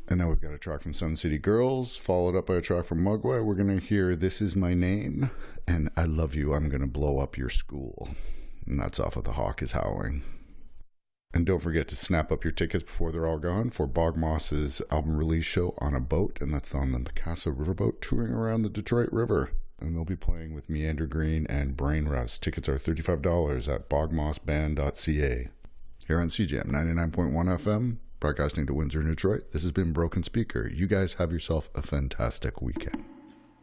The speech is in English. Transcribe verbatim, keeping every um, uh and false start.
And now we've got a track from Sun City Girls, followed up by a track from Mugwai. We're going to hear This Is My Name and I Love You, I'm Going to Blow Up Your School. And that's off of The Hawk is Howling. And don't forget to snap up your tickets before they're all gone for Bog Moss's album release show On a Boat, and that's on the Macassa Riverboat touring around the Detroit River. And they'll be playing with Meander Green and Brain Rust. Tickets are thirty-five dollars at bog moss band dot c a. Here on C J M ninety-nine point one F M, broadcasting to Windsor, Detroit, this has been Broken Speaker. You guys have yourself a fantastic weekend.